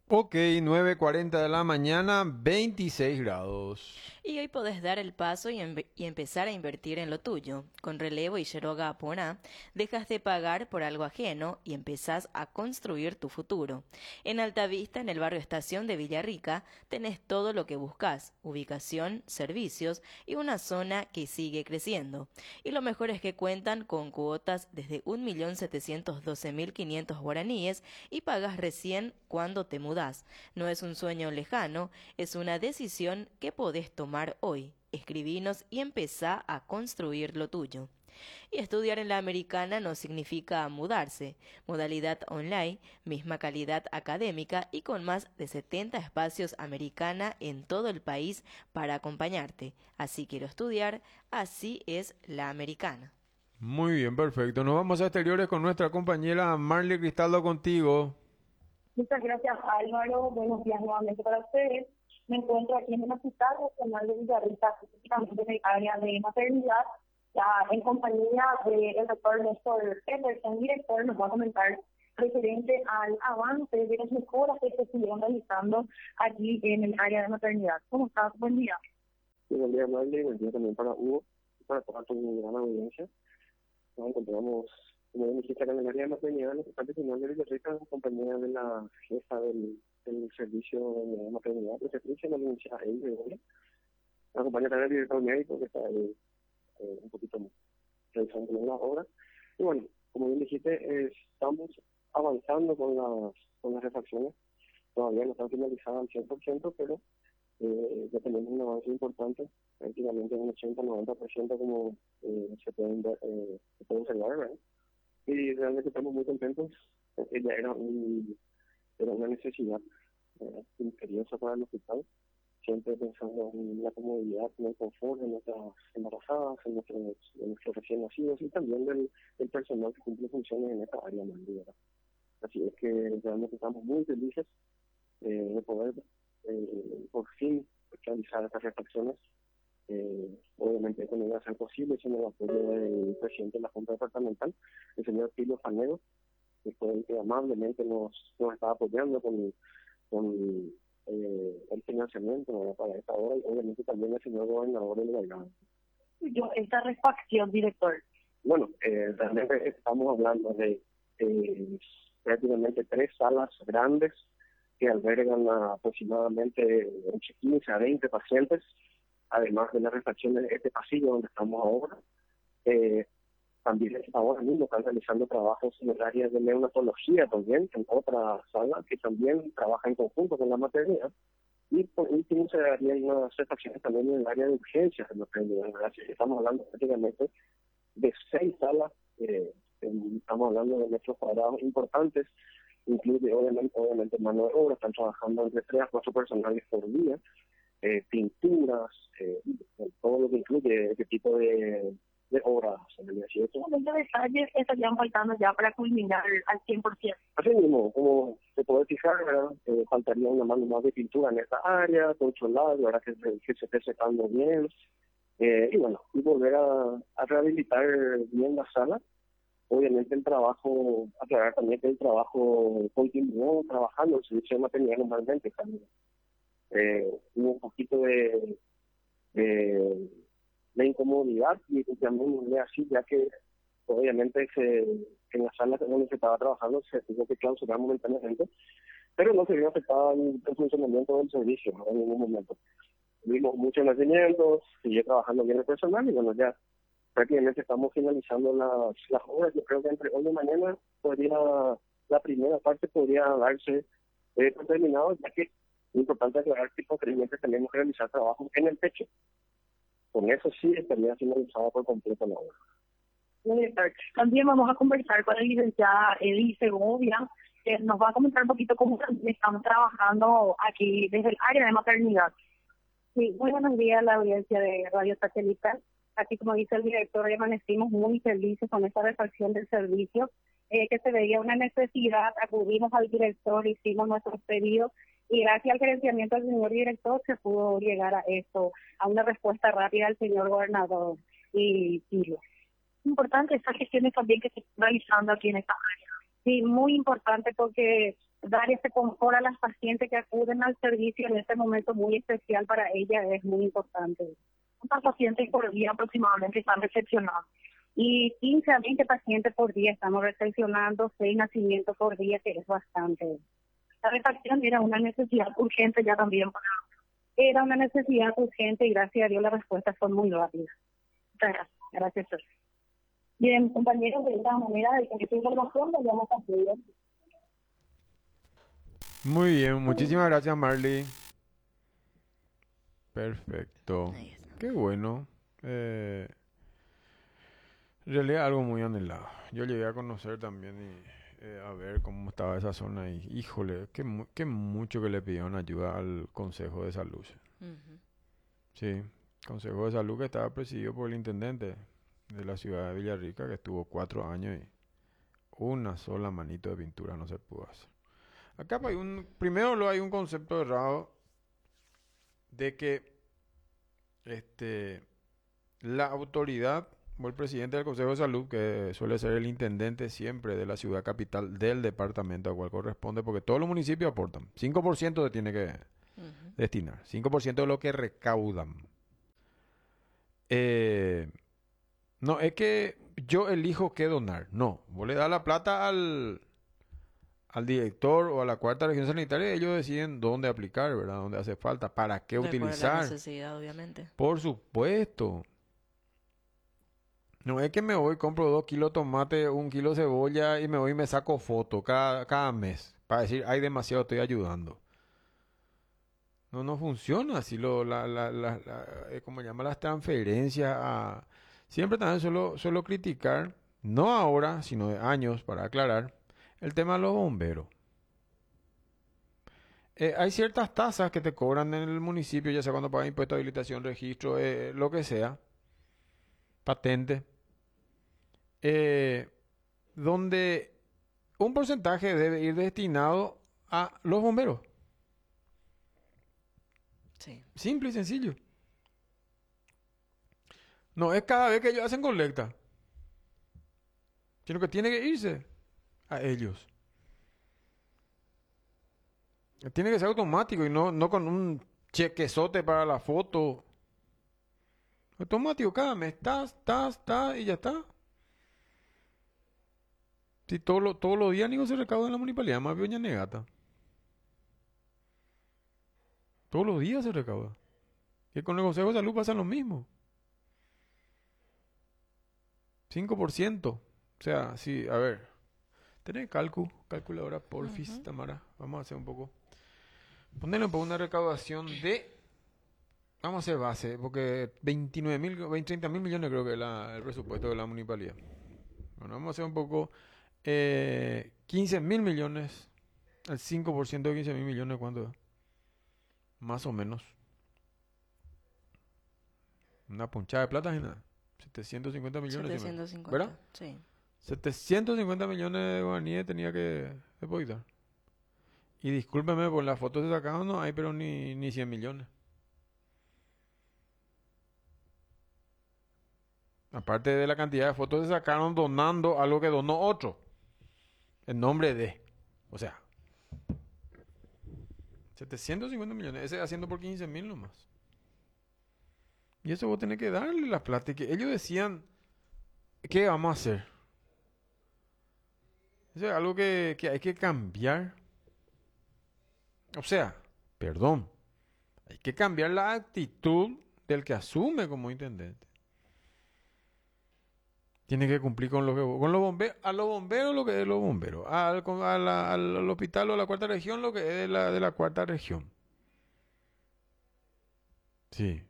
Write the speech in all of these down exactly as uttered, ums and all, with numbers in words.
Ok, nueve cuarenta de la mañana, veintiséis grados. Y hoy podés dar el paso y, empe- y empezar a invertir en lo tuyo. Con Relevo y Yeroga Apuná, dejas de pagar por algo ajeno y empezás a construir tu futuro. En Altavista, en el barrio Estación de Villarrica, tenés todo lo que buscas: ubicación, servicios y una zona que sigue creciendo. Y lo mejor es que cuentan con cuotas desde un millón setecientos doce mil quinientos guaraníes y pagas recién cuando te mudás. No es un sueño lejano, es una decisión que podés tomar hoy. Escribinos y empezá a construir lo tuyo. Y estudiar en la americana no significa mudarse. Modalidad online, misma calidad académica y con más de setenta espacios americana en todo el país para acompañarte. Así quiero estudiar, así es la americana. Muy bien, perfecto. Nos vamos a exteriores con nuestra compañera Marley Cristaldo contigo. Muchas gracias, Álvaro. Buenos días nuevamente para ustedes. Me encuentro aquí en el Hospital Regional de Villarrica, específicamente en el área de maternidad, ya en compañía del doctor Néstor Peterson, director, nos va a comentar referente al avance de las mejoras que se estuvieron realizando aquí en el área de maternidad. ¿Cómo estás? Buen día. Sí, buen día, Marley. Buen día también para Hugo y para toda tu gran audiencia. Nos encontramos, como bien dijiste, acá en el área de maternidad, en el Hospital Regional de Villarrica, en compañía de la jefa del, del servicio de maternidad de servicio, la licenciada Eide Goya. La acompaña también el director médico, que está ahí, eh, un poquito revisando las obras. Y bueno, como bien dijiste, eh, estamos avanzando con las, con las refacciones. Todavía no están finalizadas al cien por ciento, pero eh, ya tenemos un avance importante, prácticamente un ochenta noventa por ciento como eh, se, pueden ver, eh, se puede observar, ¿verdad? Y realmente estamos muy contentos, porque ya era, un, era una necesidad eh, imperiosa para el hospital, siempre pensando en la comodidad, en el confort de nuestras embarazadas, en nuestros, en nuestros recién nacidos y también del, del personal que cumple funciones en esta área más ¿verdad? Así es que realmente estamos muy felices eh, de poder eh, por fin realizar estas refacciones. Eh, obviamente eso no iba a ser posible sin el apoyo del presidente de la Junta Departamental, el señor Pilo Fanedo, que fue el que amablemente nos, nos estaba apoyando con, con eh, el financiamiento, ¿verdad? Para esta obra, y obviamente también el señor gobernador del Delgado. Yo, esta refacción, director. Bueno, eh, realmente estamos hablando de eh, prácticamente tres salas grandes que albergan a aproximadamente entre quince a veinte pacientes, además de las refacciones de este pasillo donde estamos ahora. Eh, también ahora mismo están realizando trabajos en el área de neonatología también, en otra sala que también trabaja en conjunto con la maternidad. Y por último se harían unas refacciones también en el área de urgencias de maternidad. Así que estamos hablando prácticamente de seis salas, eh, estamos hablando de metros cuadrados importantes, incluye obviamente, obviamente mano de obra, están trabajando entre tres a cuatro personales por día, eh, pinturas, eh, todo lo que incluye este tipo de, de obras. ¿Qué momentos detalles estarían faltando ya para culminar al cien por ciento? Así mismo, como se puede fijar, ¿verdad? Eh, faltaría una mano más de pintura en esta área, controlar, ¿verdad? Que, se- que se esté secando bien, eh, y bueno, y volver a, a rehabilitar bien la sala. Obviamente el trabajo, aclarar también que el trabajo continuó trabajando, el servicio de maternidad normalmente también. Eh, hubo un poquito de, de, de incomodidad, y también así, ya que obviamente se, en la sala donde se estaba trabajando se tuvo que clausurar momentáneamente, pero no se vio afectado el, el funcionamiento del servicio, ¿no? En ningún momento. Vimos muchos nacimientos, siguió trabajando bien el personal y bueno, ya prácticamente estamos finalizando las, las obras. Yo creo que entre hoy y mañana podría, la primera parte podría darse eh, por terminado, ya que es importante aclarar que posteriormente tenemos que realizar trabajos en el techo. Con eso sí estaría finalizada por completo la obra. Director. También vamos a conversar con la licenciada Eddie Segovia, que nos va a comentar un poquito cómo también estamos trabajando aquí desde el área de maternidad. Sí, muy buenos días a la audiencia de Radio Satelital. Así como dice el director, hoy amanecimos muy felices con esta refacción del servicio, eh, que se veía una necesidad, acudimos al director, hicimos nuestros pedidos y gracias al gerenciamiento del señor director se pudo llegar a esto, a una respuesta rápida al señor gobernador y Pilo. Importante estas gestiones también que se están realizando aquí en esta área. Sí, muy importante porque dar ese confort a las pacientes que acuden al servicio en este momento muy especial para ella es muy importante. ¿Cuántos pacientes por día aproximadamente están recepcionados? Y quince a veinte pacientes por día estamos recepcionando, seis nacimientos por día, que es bastante. La refacción era una necesidad urgente ya también para... Era una necesidad urgente y gracias a Dios las respuestas son muy rápidas. Muchas gracias. Gracias, Sor. Bien, compañeros, de esta manera, de que esta información la vamos a hacer. Muy bien, muchísimas gracias, Marley. Perfecto. Ahí está. Qué bueno. Eh, en realidad algo muy anhelado. Yo llegué a conocer también y eh, a ver cómo estaba esa zona y híjole, qué, mu- qué mucho que le pidieron ayuda al Consejo de Salud. Ujú. Sí, Consejo de Salud que estaba presidido por el intendente de la ciudad de Villarrica, que estuvo cuatro años y una sola manito de pintura no se pudo hacer. Acá hay un, primero lo hay un concepto errado de que este, la autoridad o el presidente del Consejo de Salud, que suele ser el intendente siempre de la ciudad capital del departamento a cual corresponde, porque todos los municipios aportan, cinco por ciento se tiene que Ujú. destinar, cinco por ciento de lo que recaudan. Eh, no, es que yo elijo qué donar, no, vos le das la plata al, al director o a la cuarta región sanitaria y ellos deciden dónde aplicar, ¿verdad? Dónde hace falta, para qué De acuerdo a la utilizar. necesidad, obviamente. Por supuesto. No es que me voy, compro dos kilos de tomate, un kilo de cebolla y me voy y me saco foto cada, cada mes para decir, hay demasiado, estoy ayudando. No, no funciona así, lo, la, la, la, la, eh, como llama las transferencias a... Siempre también suelo, suelo criticar, no ahora, sino de años, para aclarar, el tema de los bomberos. Eh, hay ciertas tasas que te cobran en el municipio, ya sea cuando pagas impuesto de habilitación, registro, eh, lo que sea, patente, eh, donde un porcentaje debe ir destinado a los bomberos. Sí. Simple y sencillo. No es cada vez que ellos hacen colecta, sino que tiene que irse a ellos. Tiene que ser automático y no, no con un chequezote para la foto. Automático, cada mes, tas, tas, tas, y ya está. Si todos los todos los días ni se recauda en la municipalidad, más bien negata. Todos los días se recauda. Y con el Consejo de Salud pasa lo mismo. cinco por ciento. O sea, sí, a ver. Tenés cálculo, calculadora, porfis, Ujú. Tamara. Vamos a hacer un poco. Ponerle un poco una recaudación de... Vamos a hacer base, porque veintinueve mil, treinta mil millones creo que es la- el presupuesto de la municipalidad. Bueno, vamos a hacer un poco... Eh, quince mil millones. El cinco por ciento de quince mil millones, ¿cuánto es? Más o menos. Una punchada de plata y nada. setecientos cincuenta millones. si me- setecientos cincuenta. ¿Verdad? Sí. setecientos cincuenta millones de guaraníes tenía que depositar. Y discúlpeme, por las fotos que sacaron no hay, pero ni, ni cien millones. Aparte de la cantidad de fotos que sacaron donando algo que donó otro. En nombre de. O sea. setecientos cincuenta millones. Ese haciendo por quince mil nomás. Y eso vos tenés que darle la plata. Y que ellos decían, ¿qué vamos a hacer? Eso es algo que, que hay que cambiar. O sea, perdón. Hay que cambiar la actitud del que asume como intendente. Tiene que cumplir con lo que con los bomberos, a los bomberos lo que es los bomberos, al, con- a la- al, al hospital o a la cuarta región lo que es de la, de la cuarta región. Sí.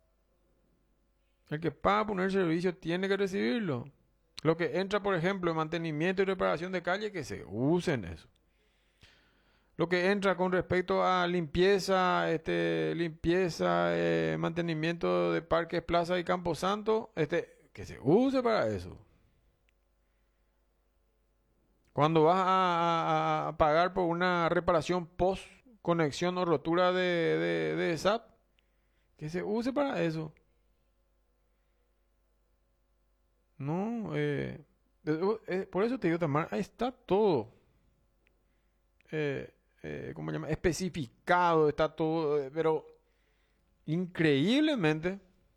El que paga por un servicio tiene que recibirlo. Lo que entra, por ejemplo, en mantenimiento y reparación de calle, que se usen eso. Lo que entra con respecto a limpieza, este, limpieza, eh, mantenimiento de parques, plazas y camposanto, este, que se use para eso. Cuando vas a, a- a pagar por una reparación post conexión o rotura de, de, de S A P, que se use para eso. No, eh, Eh, eh, Por eso te digo, Tamara, ahí está todo. Eh, eh, ¿cómo se llama? Especificado, está todo, eh, pero increíblemente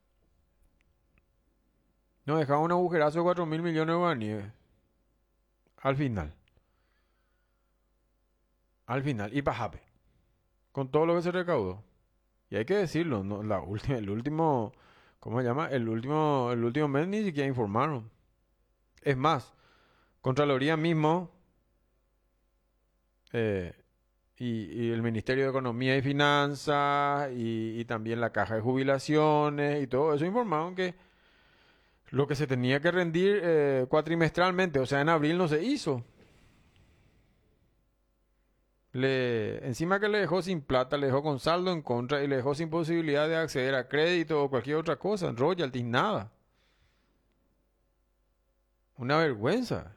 nos dejaba un agujerazo de cuatro mil millones de guaraníes. Al final. Al final. Y pajape. Con todo lo que se recaudó. Y hay que decirlo, no, la última, el último, ¿cómo se llama? El último, el último mes ni siquiera informaron. Es más, Contraloría mismo eh, y, y el Ministerio de Economía y Finanzas y, y también la Caja de Jubilaciones y todo eso informaron que lo que se tenía que rendir eh, cuatrimestralmente, o sea, en abril no se hizo. Le, encima que le dejó sin plata, le dejó con saldo en contra y le dejó sin posibilidad de acceder a crédito o cualquier otra cosa, royalties, nada. Una vergüenza.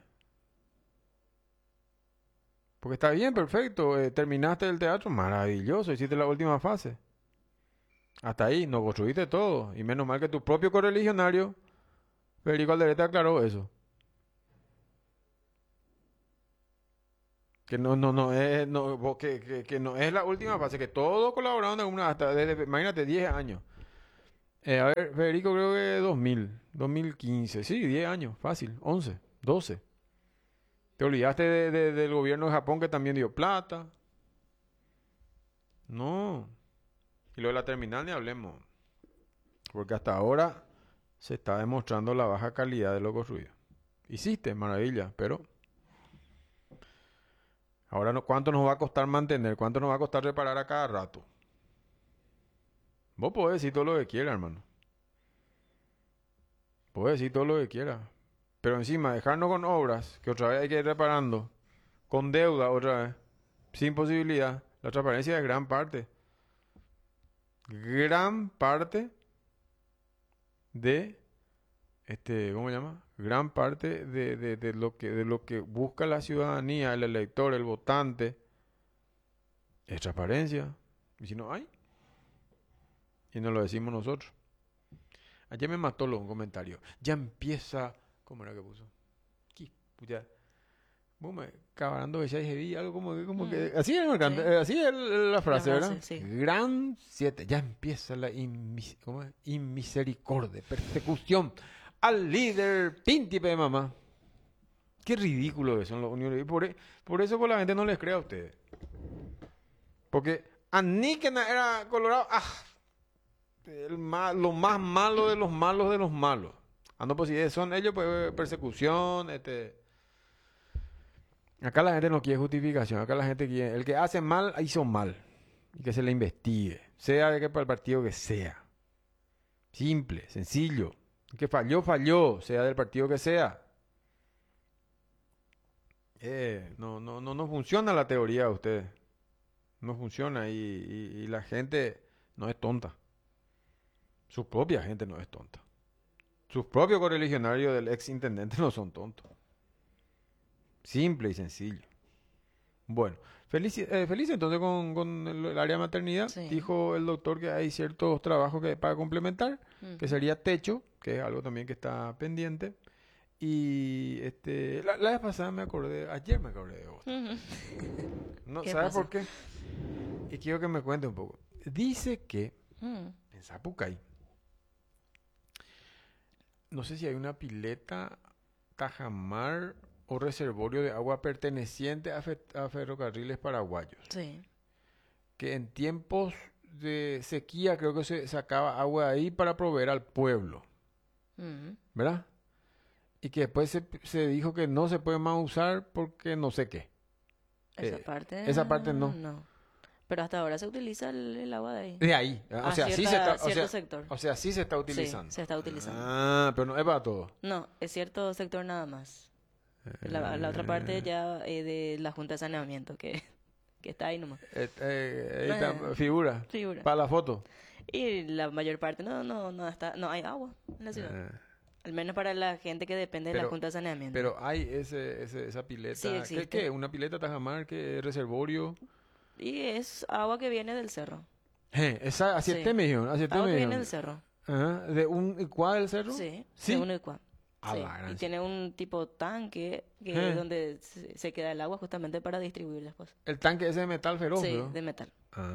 Porque está bien, perfecto, eh, terminaste el teatro, maravilloso, hiciste la última fase. Hasta ahí, no construiste todo. Y menos mal que tu propio correligionario, Federico Alderete, aclaró eso. Que no, no, no es, no, vos- que, que, que no es la última fase, que todos colaboraron de alguna, hasta desde, imagínate, diez años. Eh, a ver, Federico creo que dos mil, dos mil quince, sí, diez años, fácil, once, doce. Te olvidaste de- de- del gobierno de Japón que también dio plata. No. Y lo de la terminal ni hablemos. Porque hasta ahora se está demostrando la baja calidad de lo construido. Hiciste, maravilla, pero ahora no, ¿cuánto nos va a costar mantener? ¿Cuánto nos va a costar reparar a cada rato? Vos podés decir todo lo que quieras, hermano. Podés decir todo lo que quieras. Pero encima, dejarnos con obras, que otra vez hay que ir reparando, con deuda otra vez, sin posibilidad. La transparencia es gran parte. Gran parte de, este, ¿cómo se llama? Gran parte de, de, de lo que, de lo que busca la ciudadanía, el elector, el votante, es transparencia. Y si no hay, y nos lo decimos nosotros. Ayer me mató lo, un comentario. Ya empieza. ¿Cómo era que puso? ¿Qué? Puta. Vos me cabalando que ya dije, algo como que, como que. Así es, Sí. eh, así es la frase, La ¿verdad? frase, sí. Gran siete. Ya empieza la inmis- ¿cómo es? Inmisericordia, persecución al líder príncipe de mamá. Qué ridículo eso en los uniones. Y por, e- por eso pues, la gente no les cree a ustedes. Porque Aníquena era colorado. ¡Ah! El ma- lo más malo de los malos de los malos. Ah, no, pues si son ellos, pues persecución, este. Acá la gente no quiere justificación, acá la gente quiere, el que hace mal, hizo mal. Y que se le investigue, sea de que para el partido que sea. Simple, sencillo. El que falló, falló, sea del partido que sea. Eh, no, no, no, no funciona la teoría de ustedes. No funciona y, y- y la gente no es tonta. Su propia gente no es tonta. Sus propios correligionarios del ex intendente no son tontos. Simple y sencillo. Bueno, feliz, eh, feliz entonces con, con el, el área de maternidad. Sí. Dijo el doctor que hay ciertos trabajos que para complementar, que Ujú. sería techo, que es algo también que está pendiente. Y este, la, la vez pasada me acordé, ayer me acordé de vos. Ujú. No, ¿Qué ¿sabes pasó? por qué? Y quiero que me cuente un poco. Dice que Mm. en Zapucay, no sé si hay una pileta, tajamar o reservorio de agua perteneciente a, fe- a ferrocarriles paraguayos, Sí. que en tiempos de sequía creo que se sacaba agua ahí para proveer al pueblo, Mm. ¿verdad? Y que después se, se dijo que no se puede más usar porque no sé qué. Esa Eh, parte. esa parte no. No. Pero hasta ahora se utiliza el, el agua de ahí. De ahí, o A sea, sí se cierta- está, o cierto sea, sector. o sea, sí se está utilizando. Sí, se está utilizando. Ah, pero no es para todo. No, es cierto sector nada más. La, la otra parte ya eh, de la Junta de Saneamiento, que, que está ahí nomás. Eh, eh, ahí está, Eh, figura. figura. Para la foto. Y la mayor parte no, no, no está, no hay agua en la ciudad. Eh, Al menos para la gente que depende de Pero- la Junta de Saneamiento. pero hay ese, ese, esa pileta. Sí, ¿Qué, existe. qué? ¿Una pileta Tajamar? ¿Qué? ¿Reservorio? Y es agua que viene del cerro. Eh, esa, así Sí. te me dijeron, así te Agua me que viene dijeron. del cerro. Ajá, ¿de un cuál del cerro? Sí, Sí. de uno y cua. A Sí, la gran y sí. tiene un tipo tanque que Eh. es donde se se queda el agua justamente para distribuir después. El tanque ese de metal feroz, Sí, ¿no? de metal.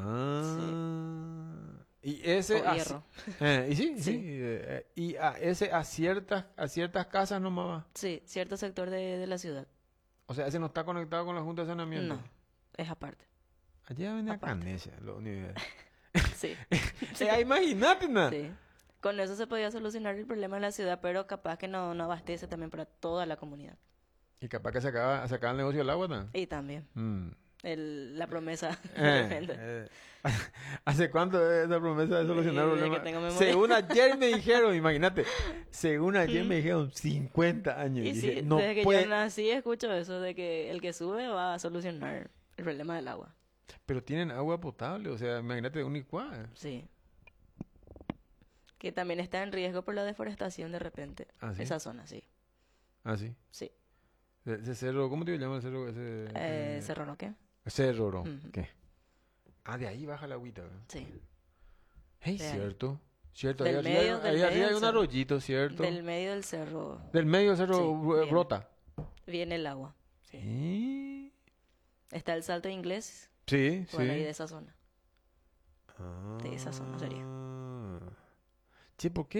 Ah. Y ese O así- hierro. eh, y sí, sí. Sí. eh, y a ese a ciertas a ciertas casas nomás va. Sí, cierto sector de, de la ciudad. O sea, ese no está conectado con la Junta de Saneamiento. No, es aparte. Allá venía Aparte. Canesia, lo único. Sí. Eh, imagínate, na. Sí. Con eso se podía solucionar el problema en la ciudad, pero capaz que no, no abastece también para toda la comunidad. Y capaz que se acaba, se acaba el negocio del agua, ¿no? Y también Mm. el, la promesa de Eh, repente. eh. ¿Hace cuánto es esa promesa de solucionar Eh, el desde problema? que tengo memoria. Según ayer me dijeron, imagínate, según ayer Mm. me dijeron cincuenta años. Y Y sí, dije, no desde que puede. yo nací escucho eso de que el que sube va a solucionar el problema del agua. Pero tienen agua potable, o sea, imagínate un Icua. Sí. Que también está en riesgo por la deforestación de repente. ¿Ah, sí? Esa zona, sí. Ah, sí. Sí. E- Ese cerro, ¿cómo te llama el cerro? Ese, Eh, eh, ¿Cerro no qué? Cerro, ¿no? Ujú. ¿Qué? Ah, de ahí baja la agüita, ¿verdad? Sí. Hey, De ahí. cierto. Cierto, Del ahí medio- arriba, del ahí medio arriba hay del un cerro. arroyito, ¿cierto? Del medio del cerro Del medio del cerro Sí, bro- bien. brota. viene el agua. Sí. Está el Salto Inglés, Sí, por ahí de sí. esa zona. de esa zona sería. Ah. Che, ¿por qué?